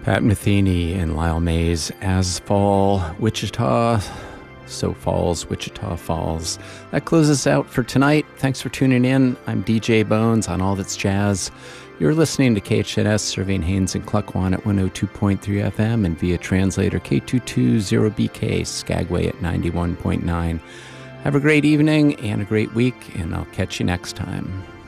Pat Metheny and Lyle Mays, As Fall, Wichita, So Falls, Wichita Falls. That closes out for tonight. Thanks for tuning in. I'm DJ Bones on All That's Jazz. You're listening to KHNS serving Haines and Cluckwan at 102.3 FM and via translator K220BK, Skagway at 91.9. Have a great evening and a great week, and I'll catch you next time.